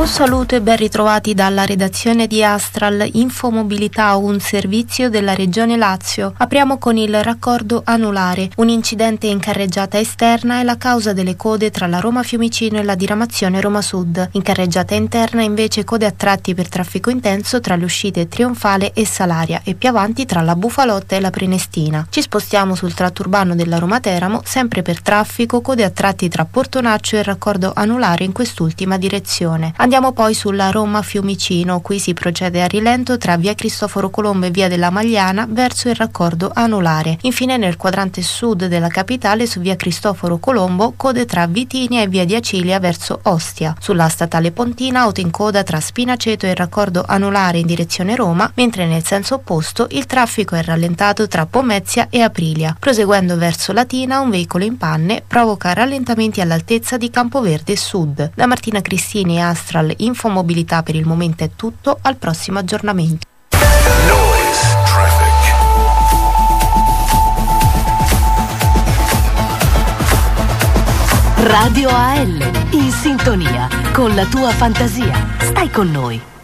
Un saluto e ben ritrovati dalla redazione di Astral. Infomobilità, un servizio della Regione Lazio. Apriamo con il raccordo anulare. Un incidente in carreggiata esterna è la causa delle code tra la Roma Fiumicino e la diramazione Roma Sud. In carreggiata interna invece code a tratti per traffico intenso tra le uscite Trionfale e Salaria e più avanti tra la Bufalotta e la Prenestina. Ci spostiamo sul tratto urbano della Roma Teramo, sempre per traffico, code a tratti tra Portonaccio e il raccordo anulare in quest'ultima direzione. Andiamo poi sulla Roma Fiumicino, qui si procede a rilento tra via Cristoforo Colombo e via della Magliana verso il raccordo anulare. Infine nel quadrante sud della capitale su via Cristoforo Colombo code tra Vitinia e via di Acilia verso Ostia. Sulla statale Pontina auto in coda tra Spinaceto e il raccordo anulare in direzione Roma, mentre nel senso opposto il traffico è rallentato tra Pomezia e Aprilia. Proseguendo verso Latina un veicolo in panne provoca rallentamenti all'altezza di Campoverde Sud. Da Martina Cristini e Astral Infomobilità per il momento è tutto, al prossimo aggiornamento. Noise traffic. Radio AL, in sintonia con la tua fantasia. Stai con noi.